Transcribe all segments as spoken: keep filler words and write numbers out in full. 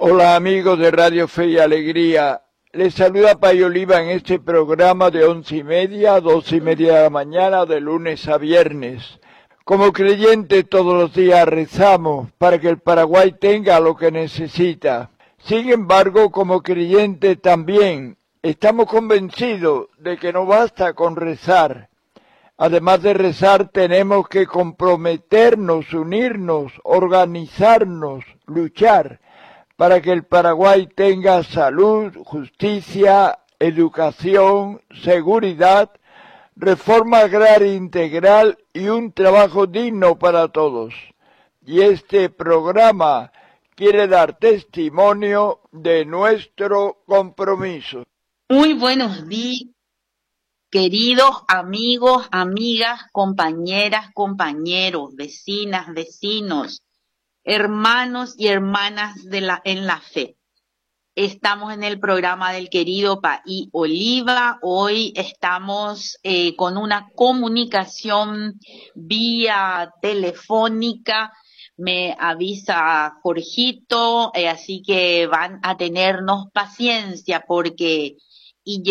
Hola amigos de Radio Fe y Alegría, les saluda Pay Oliva en este programa de once y media a doce y media de la mañana de lunes a viernes. Como creyentes todos los días rezamos para que el Paraguay tenga lo que necesita. Sin embargo, como creyentes también estamos convencidos de que no basta con rezar. Además de rezar, tenemos que comprometernos, unirnos, organizarnos, luchar para que el Paraguay tenga salud, justicia, educación, seguridad, reforma agraria integral y un trabajo digno para todos. Y este programa quiere dar testimonio de nuestro compromiso. Muy buenos días, queridos amigos, amigas, compañeras, compañeros, vecinas, vecinos, hermanos y hermanas de la, en la fe. Estamos en el programa del querido Pay Oliva. Hoy estamos eh, con una comunicación vía telefónica. Me avisa Jorgito, eh, así que van a tenernos paciencia porque y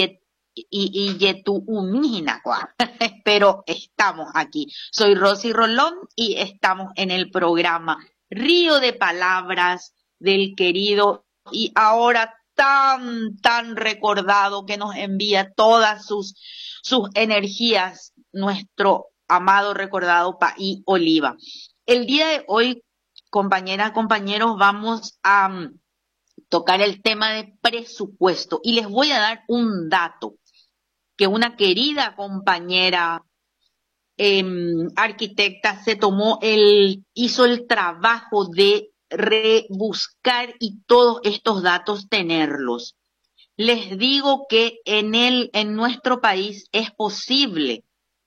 y y tu umígina, pero estamos aquí. Soy Rosy Rolón y estamos en el programa Río de Palabras del querido y ahora tan, tan recordado que nos envía todas sus, sus energías, nuestro amado recordado Pay Oliva. El día de hoy, compañeras, compañeros, vamos a um, tocar el tema de presupuesto y les voy a dar un dato que una querida compañera eh, arquitecta se tomó el, hizo el trabajo de rebuscar y todos estos datos tenerlos. Les digo que en el, en nuestro país es posible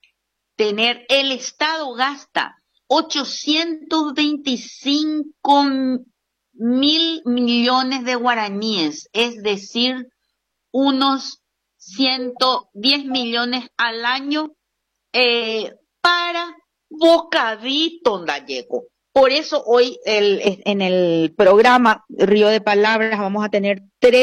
tener, el Estado gasta ochocientos veinticinco mil millones de guaraníes, es decir, unos ciento diez millones al año eh, para bocadito gallego. Por eso hoy el, en el programa Río de Palabras vamos a tener tres